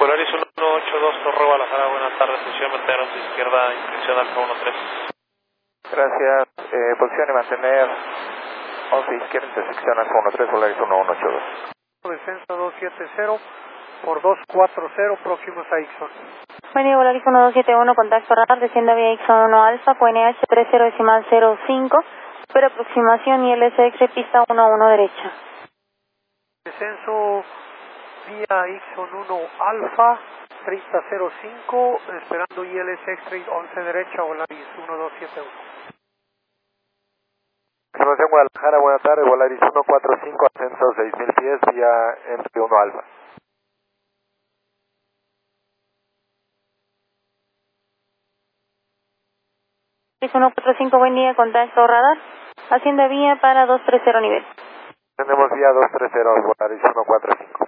Volaris 182, Torre Guadalajara, buenas tardes, posición mantener a su izquierda, inscripción Alfa 13. Gracias, posición y mantener 11 izquierda, intersección Alfa 13, Volaris 1182. Descenso 270 por 240, próximos a Ixon. Buen día, Volaris 1271, contacto radar, descienda vía Ixon 1 Alfa, QNH 30.05, espera aproximación y LSX pista 11 derecha. Descenso vía Ixon 1 Alfa, 30.05, esperando ILSX 11 derecha, Volaris 1271. Información Guadalajara, buenas tardes, Volaris 145, ascenso 6.000 pies, vía MP1 Alfa. 145, buen día, contacto radar, hacienda vía para 230 nivel. Tenemos vía 230, Volaris 145.